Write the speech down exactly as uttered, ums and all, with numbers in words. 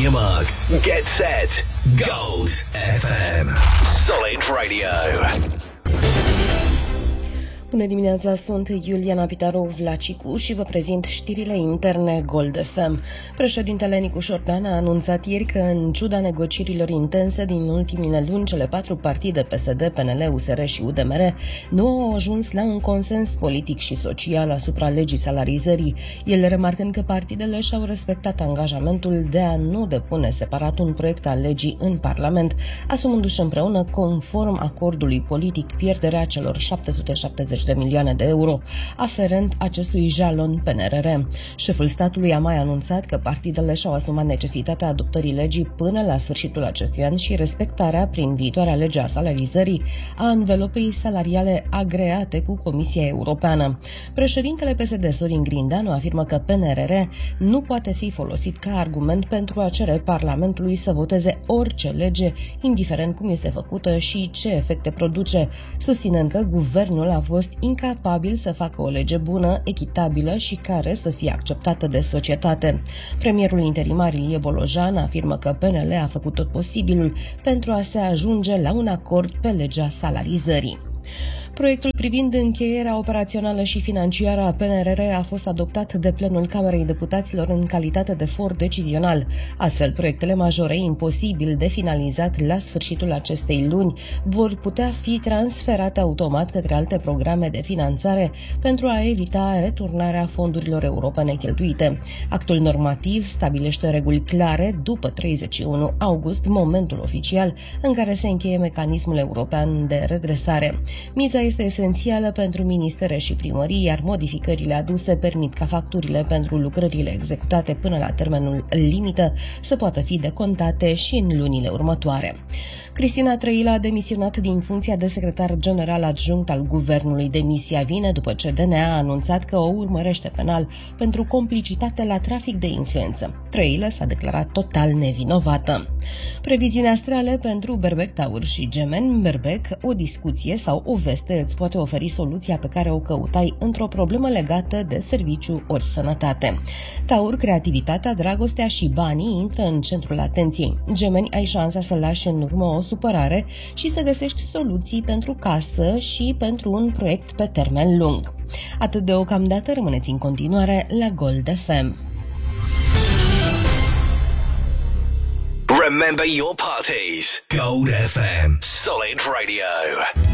your marks. Get set. Gold F M. Solid Radio. Bună dimineața, sunt Iuliana Pitaru-Vlacicu și vă prezint știrile interne Gold F M. Președintele Nicu Șordan a anunțat ieri că, în ciuda negocierilor intense din ultimile luni, cele patru partide P S D, P N L, U S R și U D M R nu au ajuns la un consens politic și social asupra legii salarizării. El remarcând că partidele și-au respectat angajamentul de a nu depune separat un proiect al legii în Parlament, asumându-și împreună, conform acordului politic, pierderea celor șapte sute șaptezeci de milioane de euro aferent acestui jalon P N R R. Șeful statului a mai anunțat că partidele și-au asumat necesitatea adoptării legii până la sfârșitul acestui an și respectarea prin viitoarea lege a salarizării a anvelopei salariale agreate cu Comisia Europeană. Președintele P S D, Sorin Grindeanu, afirmă că P N R R nu poate fi folosit ca argument pentru a cere Parlamentului să voteze orice lege, indiferent cum este făcută și ce efecte produce, susținând că guvernul a fost incapabil să facă o lege bună, echitabilă și care să fie acceptată de societate. Premierul interimar Ilie Bolojan afirmă că P N L a făcut tot posibilul pentru a se ajunge la un acord pe legea salarizării. Proiectul privind încheierea operațională și financiară a P N R R a fost adoptat de plenul Camerei Deputaților în calitate de for decizional. Astfel, proiectele majore imposibil de finalizat la sfârșitul acestei luni vor putea fi transferate automat către alte programe de finanțare pentru a evita returnarea fondurilor europene cheltuite. Actul normativ stabilește reguli clare după treizeci și unu august, momentul oficial în care se încheie mecanismul european de redresare. Miza este esențială pentru ministere și primării, iar modificările aduse permit ca facturile pentru lucrările executate până la termenul limită să poată fi decontate și în lunile următoare. Cristina Trăilă a demisionat din funcția de secretar general adjunct al guvernului. Demisia vine după ce D N A a anunțat că o urmărește penal pentru complicitate la trafic de influență. Trăilă s-a declarat total nevinovată. Previziuni astrale pentru Berbec, Taur și Gemeni. Berbec, o discuție sau o veste îți poate oferi soluția pe care o căutai într-o problemă legată de serviciu ori sănătate. Taur, creativitatea, dragostea și banii intră în centrul atenției. Gemeni, ai șansa să lași în urmă o supărare și să găsești soluții pentru casă și pentru un proiect pe termen lung. Atât deocamdată, rămâneți în continuare la Gold F M. Remember your parties. Gold F M. Solid Radio.